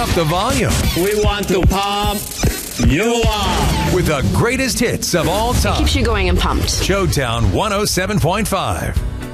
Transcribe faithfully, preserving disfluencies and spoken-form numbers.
up the volume. We want to pump you up with the greatest hits of all time. Keeps you going and pumped. Showtown one oh seven point five.